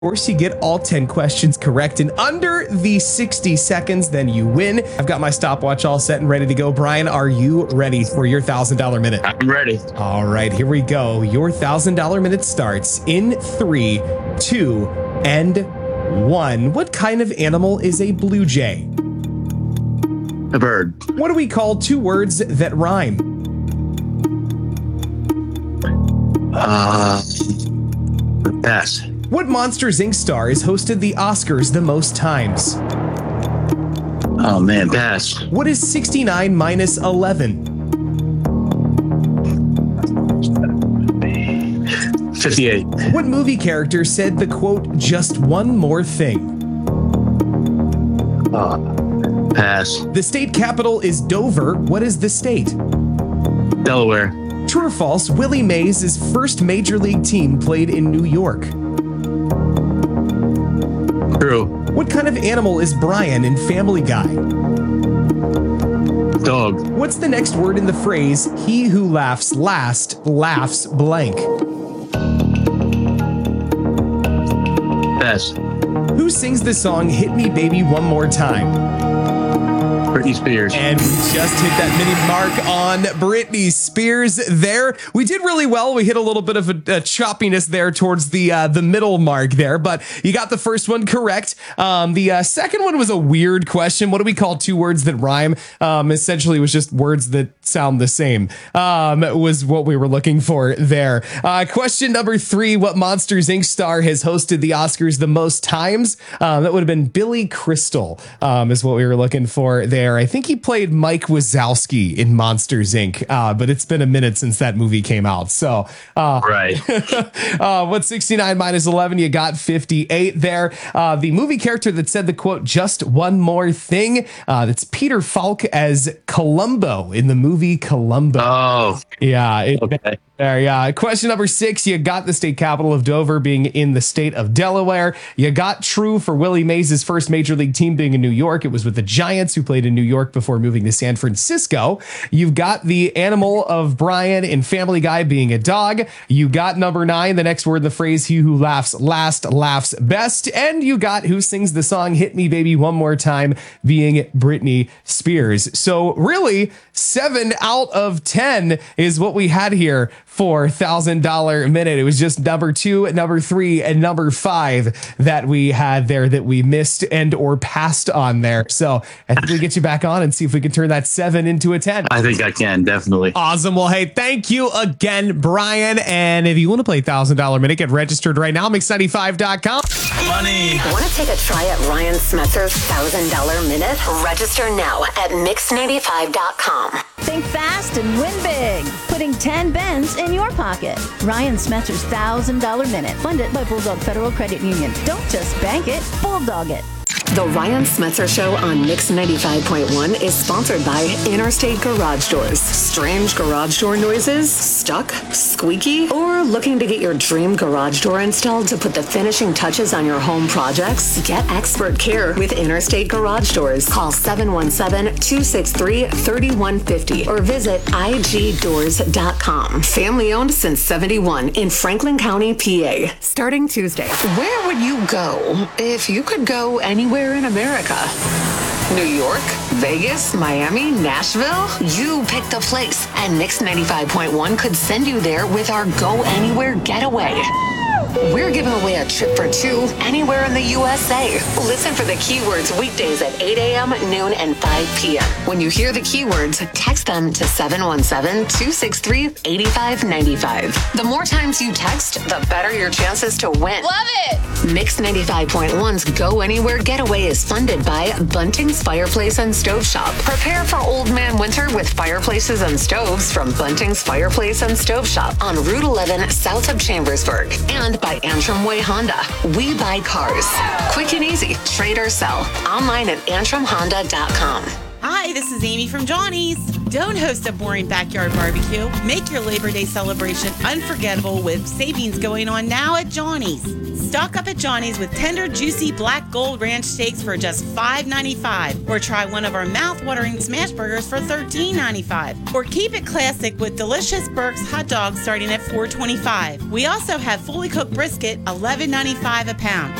course, you get all 10 questions correct in under the 60 seconds, then you win. I've got my stopwatch all set and ready to go. Brian, are you ready for your $1,000 minute? I'm ready. All right, here we go. Your $1,000 minute starts in 3, 2, and 1. What kind of animal is a blue jay? A bird. What do we call two words that rhyme? Pass. What Monsters, Inc. star has hosted the Oscars the most times? Oh man, pass. What is 69 minus 11? 58. What movie character said the quote, "just one more thing"? Pass. The state capital is Dover. What is the state? Delaware. True or false, Willie Mays' first major league team played in New York. True. What kind of animal is Brian in Family Guy? Dog. What's the next word in the phrase, "he who laughs last laughs blank"? Pass. Who sings the song "Hit Me Baby One More Time"? Britney Spears. And we just hit that mini mark on Britney Spears there. We did really well. We hit a little bit of a choppiness there towards the middle mark there, but you got the first one correct. The second one was a weird question. What do we call two words that rhyme? Essentially, it was just words that sound the same. Was what we were looking for there. Question number 3, what Monsters, Inc. star has hosted the Oscars the most times? That would have been Billy Crystal, is what we were looking for there. I think he played Mike Wazowski in Monsters, Inc., but it's been a minute since that movie came out. So, right. what's 69 minus 11? You got 58 there. The movie character that said the quote, "just one more thing," that's Peter Falk as Columbo in the movie Columbo. Oh, yeah. okay. There, yeah. Question number 6, you got the state capital of Dover being in the state of Delaware. You got true for Willie Mays' first major league team being in New York. It was with the Giants, who played in New York before moving to San Francisco. You've got the animal of Brian in Family Guy being a dog. You got number 9, the next word in the phrase, "he who laughs last laughs best." And you got who sings the song "Hit Me Baby One More Time" being Britney Spears. So really, 7 out of 10 is what we had here for $1,000 minute. It was just number 2, number 3, and number 5 that we had there that we missed and or passed on there. So I think we get you back on and see if we can turn that 7 into a 10. I think I can, definitely. Awesome. Well, hey, thank you again, Brian. And if you want to play $1,000 minute, get registered right now, mix95.com. Money. Want to take a try at Ryan Smetzer's $1,000 minute? Register now at mix95.com. Think fast and win big. Putting 10 bends in your pocket. Ryan Smetzer's $1,000 minute. Funded by Bulldog Federal Credit Union. Don't just bank it, bulldog it. The Ryan Smetzer Show on Mix 95.1 is sponsored by Interstate Garage Doors. Strange garage door noises? Stuck? Squeaky? Or looking to get your dream garage door installed to put the finishing touches on your home projects? Get expert care with Interstate Garage Doors. Call 717-263-3150 or visit igdoors.com. Family owned since 71 in Franklin County, PA. Starting Tuesday. Where would you go if you could go anywhere in America? New York, Vegas, Miami, Nashville? You picked a place, and Mix 95.1 could send you there with our Go Anywhere Getaway. We're giving away a trip for 2 anywhere in the USA. Listen for the keywords weekdays at 8 a.m., noon, and 5 p.m. When you hear the keywords, text them to 717-263-8595. The more times you text, the better your chances to win. Love it! Mix 95.1's Go Anywhere Getaway is funded by Bunting's Fireplace and Stove Shop. Prepare for old man winter with fireplaces and stoves from Bunting's Fireplace and Stove Shop on Route 11 south of Chambersburg. And by Antrim Way Honda. We buy cars. Quick and easy. Trade or sell. Online at antrimhonda.com. Hi, Hi, this is Amy from Johnny's. Don't host a boring backyard barbecue. Make your Labor Day celebration unforgettable with savings going on now at Johnny's. Stock up at Johnny's with tender, juicy black gold ranch steaks for just $5.95. Or try one of our mouth-watering smash burgers for $13.95. Or keep it classic with delicious Burke's hot dogs starting at $4.25. We also have fully cooked brisket, $11.95 a pound.